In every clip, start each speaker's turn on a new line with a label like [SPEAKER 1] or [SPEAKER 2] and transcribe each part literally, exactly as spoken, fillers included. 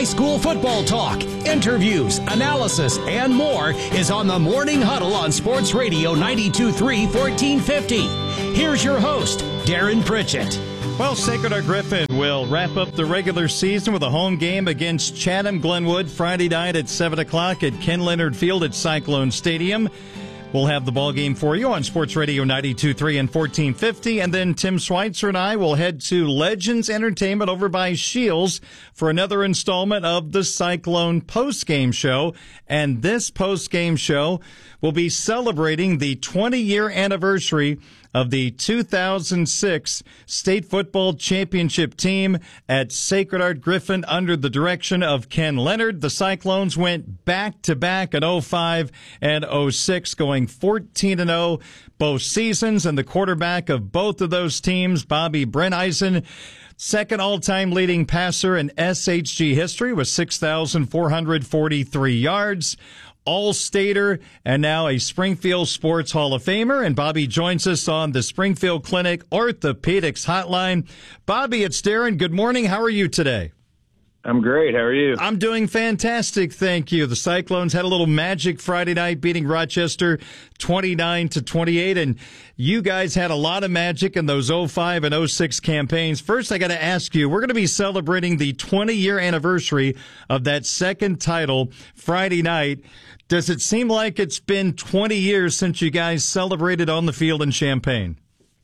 [SPEAKER 1] high school football talk, interviews, analysis, and more is on the Morning Huddle on Sports Radio ninety-two point three, fourteen fifty. Here's your host, Darren Pritchett.
[SPEAKER 2] Well, Sacred Heart Griffin will wrap up the regular season with a home game against Chatham-Glenwood Friday night at seven o'clock at Ken Leonard Field at Cyclone Stadium. We'll have the ball game for you on Sports Radio ninety-two point three and fourteen fifty. And then Tim Schweitzer and I will head to Legends Entertainment over by Shields for another installment of the Cyclone postgame show. And this postgame show will be celebrating the twenty-year anniversary of the two thousand six State Football Championship team at Sacred Heart Griffin under the direction of Ken Leonard. The Cyclones went back-to-back in oh five and oh six, going fourteen and oh both seasons, and the quarterback of both of those teams, Bobby Brenheisen, second all-time leading passer in S H G history with six thousand four hundred forty-three yards. All-Stater, and now a Springfield Sports Hall of Famer. And Bobby joins us on the Springfield Clinic Orthopedics Hotline. Bobby, it's Darren. Good morning. How are you today?
[SPEAKER 3] I'm great. How are you?
[SPEAKER 2] I'm doing fantastic, thank you. The Cyclones had a little magic Friday night, beating Rochester twenty-nine to twenty-eight, and you guys had a lot of magic in those oh five and oh six campaigns. First, I got to ask you, we're going to be celebrating the twenty-year anniversary of that second title Friday night. Does it seem like it's been twenty years since you guys celebrated on the field in Champaign?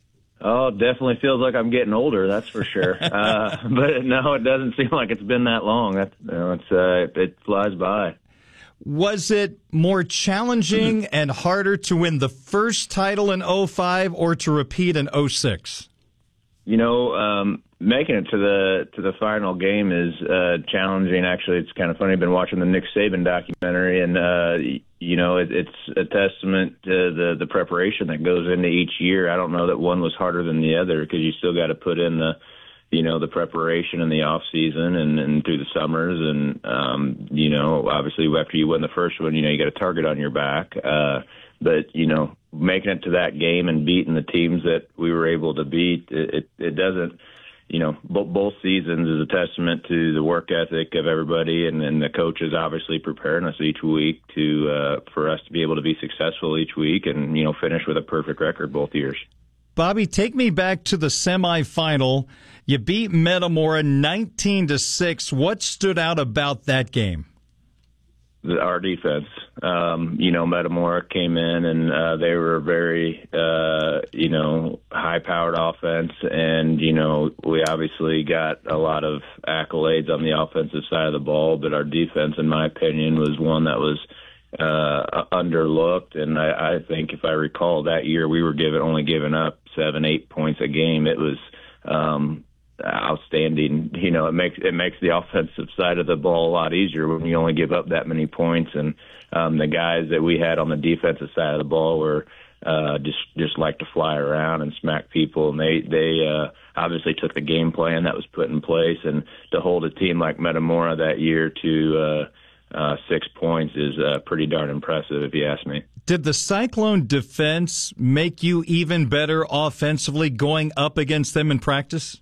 [SPEAKER 3] Oh, it definitely feels like I'm getting older, that's for sure. uh, but no, it doesn't seem like it's been that long. That's, you know, it's, uh, it flies by.
[SPEAKER 2] Was it more challenging mm-hmm. and harder to win the first title in oh five or to repeat in oh six?
[SPEAKER 3] You know, um, making it to the to the final game is uh, challenging. Actually, it's kind of funny. I've been watching the Nick Saban documentary, and uh, you know, it, it's a testament to the the preparation that goes into each year. I don't know that one was harder than the other because you still got to put in the, you know, the preparation in the off season and, and through the summers, and um, you know, obviously after you win the first one, you know, you got a target on your back. Uh, but you know, making it to that game and beating the teams that we were able to beat, it it, it doesn't. You know, both, both seasons is a testament to the work ethic of everybody, and, and the coaches obviously preparing us each week to uh, for us to be able to be successful each week and, you know, finish with a perfect record both years.
[SPEAKER 2] Bobby, take me back to the semifinal. You beat Metamora nineteen to six. What stood out about that game?
[SPEAKER 3] Our defense. Um, you know, Metamora came in and uh, they were very, uh, you know, high-powered offense. And, you know, we obviously got a lot of accolades on the offensive side of the ball, but our defense, in my opinion, was one that was uh, underlooked. And I, I think if I recall that year, we were given only giving up seven, eight points a game. It was um outstanding. You know, it makes it makes the offensive side of the ball a lot easier when you only give up that many points. And um, the guys that we had on the defensive side of the ball were uh, just just like to fly around and smack people. And they they uh, obviously took the game plan that was put in place. And to hold a team like Metamora that year to uh, uh, six points is uh, pretty darn impressive, if you ask me.
[SPEAKER 2] Did the Cyclone defense make you even better offensively going up against them in practice?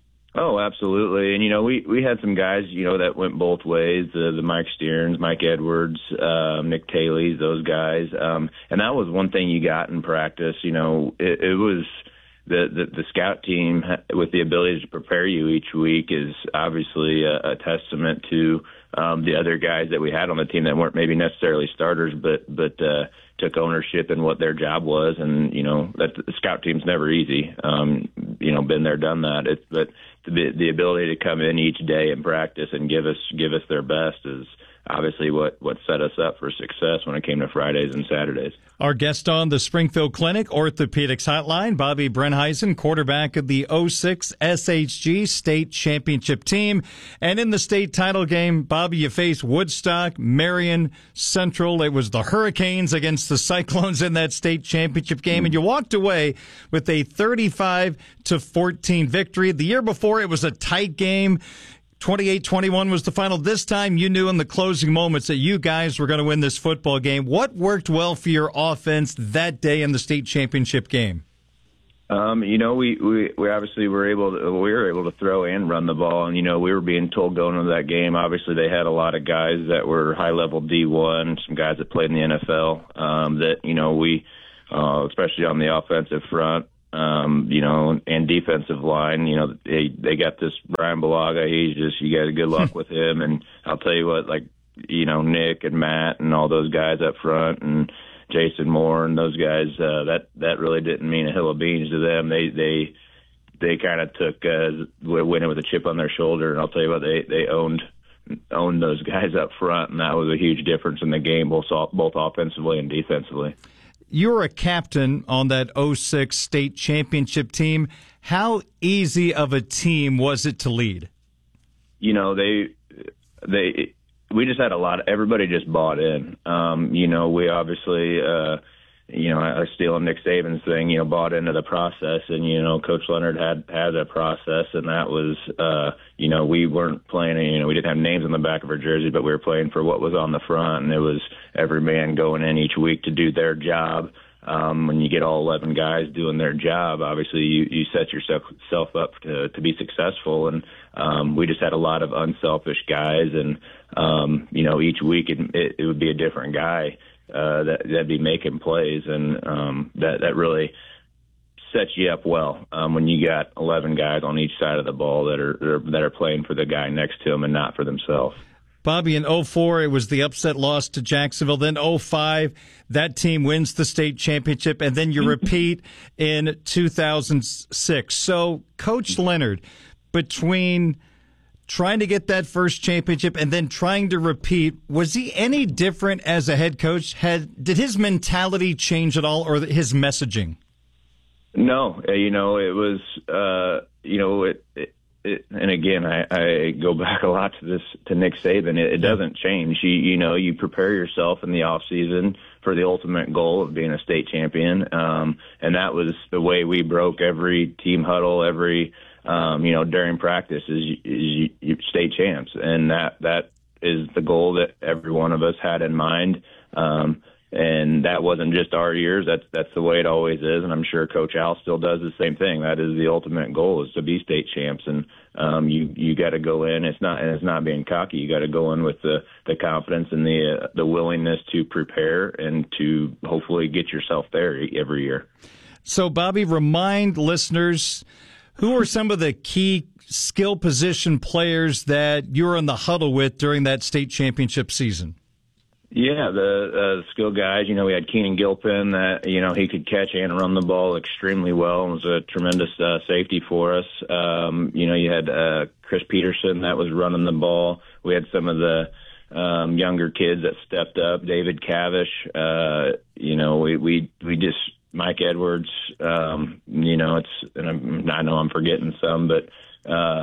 [SPEAKER 3] Oh, absolutely. And, you know, we, we had some guys, you know, that went both ways, the, the Mike Stearns, Mike Edwards, uh, Nick Taylor, those guys. Um, and that was one thing you got in practice. You know, it, it was the, the, the scout team with the ability to prepare you each week is obviously a, a testament to um, the other guys that we had on the team that weren't maybe necessarily starters, but, but, uh, took ownership in what their job was. And, you know, that the scout team's never easy. Um, you know, been there, done that. It's, but the, the ability to come in each day and practice and give us, give us their best is obviously what, what set us up for success when it came to Fridays and Saturdays.
[SPEAKER 2] Our guest on the Springfield Clinic Orthopedics Hotline, Bobby Brenheisen, quarterback of the oh six S H G State Championship team. And in the state title game, Bobby, you faced Woodstock, Marion, Central. It was the Hurricanes against the Cyclones in that state championship game, and you walked away with a thirty-five to fourteen victory. The year before, it was a tight game. twenty-eight twenty-one was the final. This time you knew in the closing moments that you guys were going to win this football game. What worked well for your offense that day in the state championship game?
[SPEAKER 3] Um, you know, we, we, we obviously were able to, we were able to throw and run the ball. And, you know, we were being told going into that game, obviously they had a lot of guys that were high level D one, some guys that played in the N F L, um, that, you know, we, uh, especially on the offensive front, um, you know, and defensive line, you know, they, they got this Brian Balaga. He's just, you got good luck with him. And I'll tell you what, like, you know, Nick and Matt and all those guys up front and Jason Moore and those guys, uh, that, that really didn't mean a hill of beans to them. They, they, they kind of took, uh, went in with a chip on their shoulder. And I'll tell you what, they, they owned, owned those guys up front. And that was a huge difference in the game, both, both offensively and defensively.
[SPEAKER 2] You were a captain on that oh six state championship team. How easy of a team was it to lead?
[SPEAKER 3] You know, they, they, we just had a lot of, everybody just bought in. Um, you know, we obviously, uh, you know, I steal Nick Saban's thing, you know, bought into the process. And, you know, Coach Leonard had, had a process, and that was, uh, you know, we weren't playing, you know, we didn't have names on the back of our jersey, but we were playing for what was on the front. And it was every man going in each week to do their job. Um, when you get all eleven guys doing their job, obviously you, you set yourself self up to, to be successful. And um, we just had a lot of unselfish guys. And, um, you know, each week it, it, it would be a different guy uh, that, that'd be making plays. And um, that, that really sets you up well um, when you got eleven guys on each side of the ball that are that are playing for the guy next to them and not for themselves.
[SPEAKER 2] Bobby, in oh four, it was the upset loss to Jacksonville. Then oh five, that team wins the state championship, and then you repeat in two thousand six. So, Coach Leonard, between trying to get that first championship and then trying to repeat, was he any different as a head coach? Had Did his mentality change at all, or his messaging?
[SPEAKER 3] No, you know, it was, uh, you know, it, it It, and again, I, I go back a lot to this to Nick Saban. It, it doesn't change. You, you know, you prepare yourself in the off season for the ultimate goal of being a state champion, um, and that was the way we broke every team huddle, every um, you know during practice is, is you, you state champs, and that that is the goal that every one of us had in mind. Um, And that wasn't just our years. That's that's the way it always is, and I'm sure Coach Al still does the same thing. That is the ultimate goal, is to be state champs. And um, you you got to go in. It's not and it's not being cocky. You got to go in with the, the confidence and the uh, the willingness to prepare and to hopefully get yourself there every year.
[SPEAKER 2] So, Bobby, remind listeners, who are some of the key skill position players that you were in the huddle with during that state championship season?
[SPEAKER 3] Yeah, the uh, skill guys, you know, we had Keenan Gilpin that, you know, he could catch and run the ball extremely well and was a tremendous uh, safety for us. Um, you know, you had uh, Chris Peterson that was running the ball. We had some of the um, younger kids that stepped up, David Cavish. Uh, you know, we, we, we just, Mike Edwards, um, you know, it's, and I'm, I know I'm forgetting some, but, uh,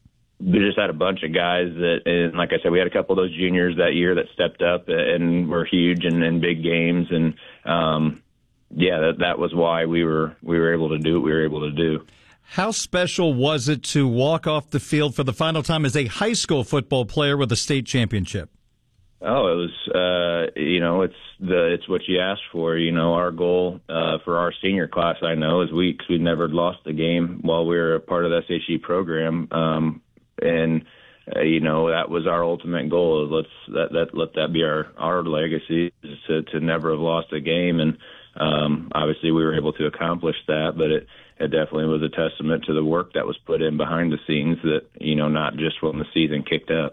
[SPEAKER 3] we just had a bunch of guys that, and like I said, we had a couple of those juniors that year that stepped up and were huge in, in big games. And, um, yeah, that, that was why we were, we were able to do what we were able to do.
[SPEAKER 2] How special was it to walk off the field for the final time as a high school football player with a state championship?
[SPEAKER 3] Oh, it was, uh, you know, it's the, it's what you asked for. You know, our goal, uh, for our senior class, I know, is we, cause we'd never lost a game while we were a part of the S H E program. Um, And, uh, you know, that was our ultimate goal. Is let's that, that let that be our, our legacy, is to, to never have lost a game. And um, obviously we were able to accomplish that, but it, it definitely was a testament to the work that was put in behind the scenes that, you know, not just when the season kicked up.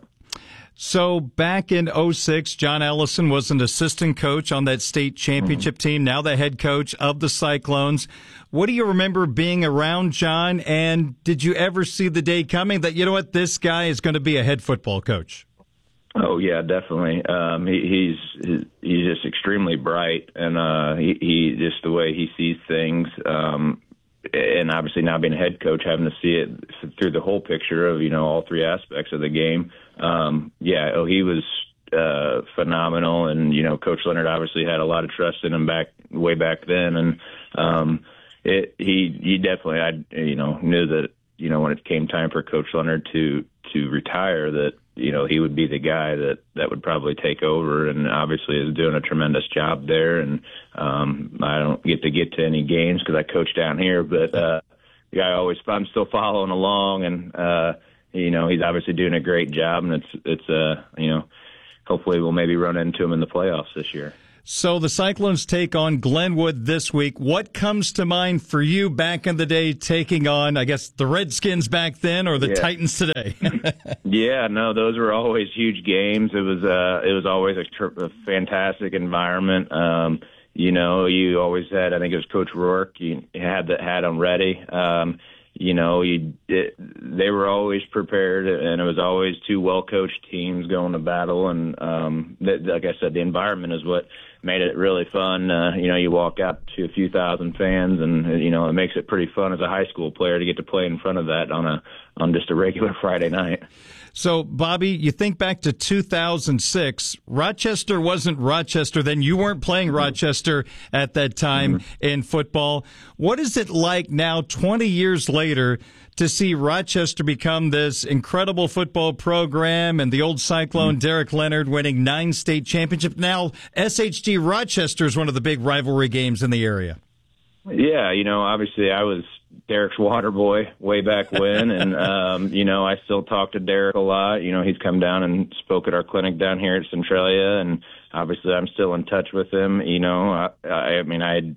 [SPEAKER 2] So back in oh six, John Ellison was an assistant coach on that state championship mm-hmm. team, now the head coach of the Cyclones. What do you remember being around John, and did you ever see the day coming that, you know what, this guy is going to be a head football coach?
[SPEAKER 3] Oh, yeah, definitely. Um, he, he's he's just extremely bright, and uh, he, he just the way he sees things, um, and obviously now being a head coach, having to see it through the whole picture of, you know, all three aspects of the game. Um, yeah, oh, he was uh, phenomenal, and, you know, Coach Leonard obviously had a lot of trust in him back way back then, and um, it, he he definitely, I you know, knew that, you know, when it came time for Coach Leonard to to retire, that you know, he would be the guy that, that would probably take over, and obviously is doing a tremendous job there. And um, I don't get to get to any games because I coach down here, but uh, the guy always, I'm still following along, and uh, you know, he's obviously doing a great job, and it's it's uh, you know, hopefully we'll maybe run into him in the playoffs this year.
[SPEAKER 2] So the Cyclones take on Glenwood this week. What comes to mind for you back in the day taking on, I guess, the Redskins back then or the
[SPEAKER 3] yeah.
[SPEAKER 2] Titans today?
[SPEAKER 3] yeah, no, those were always huge games. It was uh, it was always a, tr- a fantastic environment. Um, you know, you always had, I think it was Coach Rourke, you had that had them ready. Um, you know, you it, they were always prepared, and it was always two well-coached teams going to battle. And um, th- like I said, the environment is what made it really fun. Uh, you know, you walk out to a few thousand fans, and you know, it makes it pretty fun as a high school player to get to play in front of that on a on just a regular Friday night.
[SPEAKER 2] So, Bobby, you think back to two thousand six, Rochester wasn't Rochester then. You weren't playing Rochester at that time mm-hmm. in football. What is it like now, twenty years later, to see Rochester become this incredible football program and the old Cyclone, mm-hmm. Derek Leonard, winning nine state championships? Now, S H G Rochester is one of the big rivalry games in the area.
[SPEAKER 3] Yeah, you know, obviously I was Derek's water boy way back when, and, um, you know, I still talk to Derek a lot. You know, he's come down and spoke at our clinic down here at Centralia, and obviously I'm still in touch with him. You know, I, I mean, I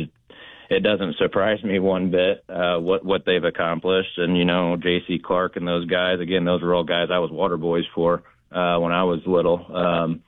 [SPEAKER 3] it doesn't surprise me one bit uh, what, what they've accomplished. And, you know, J C Clark and those guys, again, those were all guys I was water boys for uh, when I was little. Um,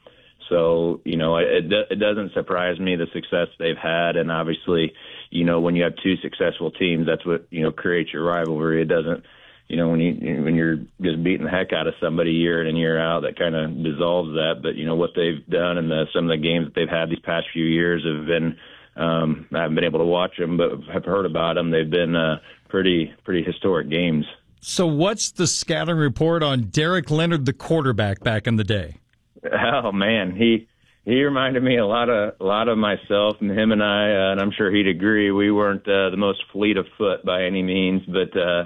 [SPEAKER 3] so, you know, it, it doesn't surprise me the success they've had, and obviously, you know, when you have two successful teams, that's what, you know, creates your rivalry. It doesn't, you know, when you when you're just beating the heck out of somebody year in and year out, that kind of dissolves that. But, you know, what they've done and the, some of the games that they've had these past few years have been, um, I haven't been able to watch them, but have heard about them. They've been uh, pretty, pretty historic games.
[SPEAKER 2] So what's the scouting report on Derek Leonard, the quarterback back in the day?
[SPEAKER 3] Oh, man, he... He reminded me a lot of a lot of myself, and him and I, uh, and I'm sure he'd agree, we weren't uh, the most fleet of foot by any means, but uh,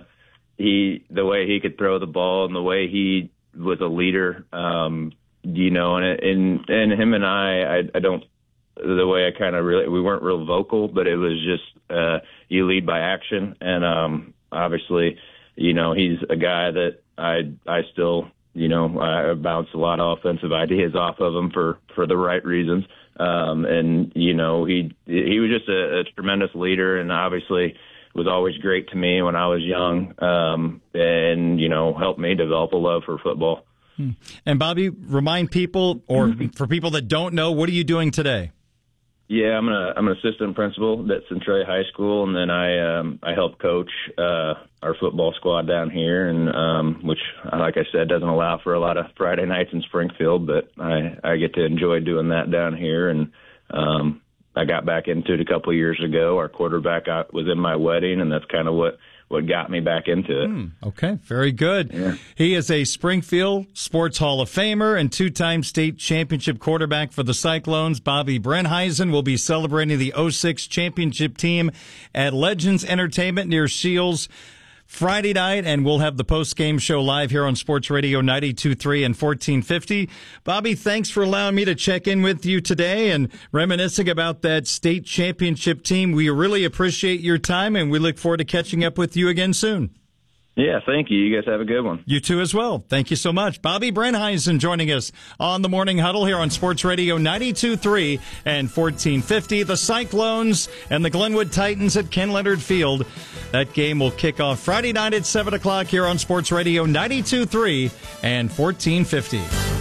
[SPEAKER 3] he, the way he could throw the ball and the way he was a leader, um, you know, and and and him and I, I, I don't, the way I kind of really, we weren't real vocal, but it was just uh, you lead by action, and um, obviously, you know, he's a guy that I I still. You know, I bounce a lot of offensive ideas off of him for, for the right reasons. Um, and, you know, he he was just a, a tremendous leader, and obviously was always great to me when I was young, um, and, you know, helped me develop a love for football.
[SPEAKER 2] And, Bobby, remind people, or for people that don't know, what are you doing today?
[SPEAKER 3] Yeah, I'm a I'm an assistant principal at Centralia High School, and then I um, I help coach uh, our football squad down here, and um, which, like I said, doesn't allow for a lot of Friday nights in Springfield, but I, I get to enjoy doing that down here. And um, I got back into it a couple of years ago. Our quarterback was in my wedding, and that's kind of what. what got me back into it.
[SPEAKER 2] Mm, okay, very good.
[SPEAKER 3] Yeah.
[SPEAKER 2] He is a Springfield Sports Hall of Famer and two-time state championship quarterback for the Cyclones. Bobby Brenheisen will be celebrating the oh six championship team at Legends Entertainment near Shields Friday night, and we'll have the post-game show live here on Sports Radio ninety-two point three and fourteen fifty. Bobby, thanks for allowing me to check in with you today and reminiscing about that state championship team. We really appreciate your time, and we look forward to catching up with you again soon.
[SPEAKER 3] Yeah, thank you. You guys have a good one.
[SPEAKER 2] You too as well. Thank you so much. Bobby Brenheisen joining us on the Morning Huddle here on Sports Radio ninety-two point three and fourteen fifty. The Cyclones and the Glenwood Titans at Ken Leonard Field. That game will kick off Friday night at seven o'clock here on Sports Radio ninety-two point three and fourteen fifty.